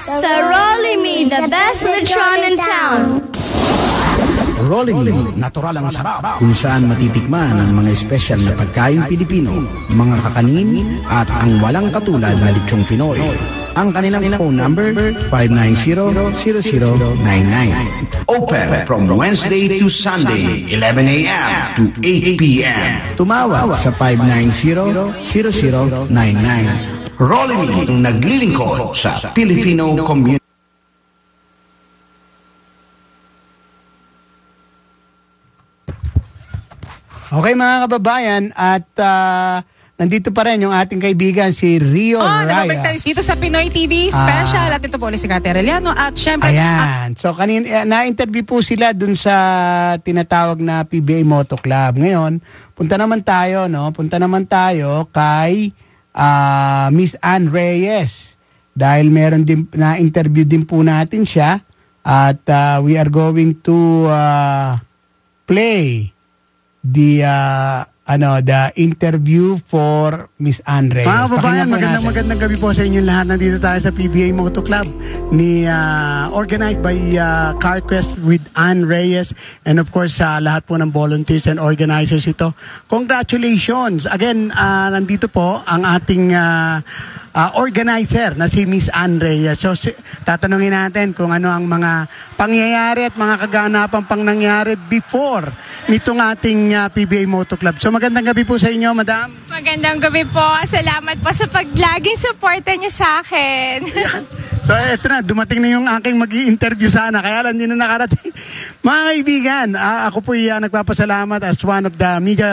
Sa Rolling Me, the best lechon in town. Rolling Me, natural ang sarap, kung saan matitikman ang mga espesyal na pagkain Pilipino, mga kakanin, at ang walang katulad na lechong Pinoy. Ang kanilang phone number, 590-0099. Open from Wednesday to Sunday, 11 a.m. to 8 p.m. Tumawag sa 590-0099. Rolling Me, ang naglilingkod sa Filipino community. Okay mga kababayan, at nandito pa rin yung ating kaibigan si Rio Raya. Nagabalik tayo dito sa Pinoy TV Special at ito po ulit si Kate Arellano at syempre... Ayan, so kanina na-interview po sila dun sa tinatawag na PBA Moto Club. Ngayon, punta naman tayo kay Miss Ann Reyes dahil meron din na-interview din po natin siya at we are going to play the interview for Miss Ann Reyes. Mga kababayan, magandang gabi po sa inyong lahat. Nandito tayo sa PBA Moto Club organized by CarQuest with Ann Reyes and of course lahat po ng volunteers and organizers ito. Congratulations! Again, nandito po ang ating organizer na si Miss Ann Reyes. So tatanungin natin kung ano ang mga pangyayari at mga kaganapan pang nangyari before nitong ating PBA Moto Club. So magandang gabi po sa inyo, Madam. Magandang gabi po. Salamat po sa paglaging suporta niyo sa akin. So eto na, dumating na yung aking mag-i-interview sana, kaya lang hindi na nakarating. Mga kaibigan, ako po nagpapasalamat as one of the media